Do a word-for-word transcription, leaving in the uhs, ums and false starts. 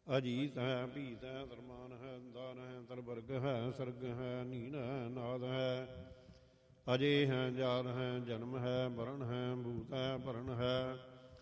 ਅਜੀਤ ਹੈ, ਭੀਤ ਹੈ, ਧਰਮਾਨ ਹੈ, ਦਾਨ ਹੈ, ਤਰਵਰਗ ਹੈ, ਸਰਗ ਹੈ, ਨੀਨ ਹੈ, ਨਾਦ ਹੈ। ਅਜੇ ਹੈ, ਜਾਤ ਹੈ, ਜਨਮ ਹੈ, ਵਰਨ ਹੈ, ਭੂਤ ਹੈ, ਭਰਨ ਹੈ।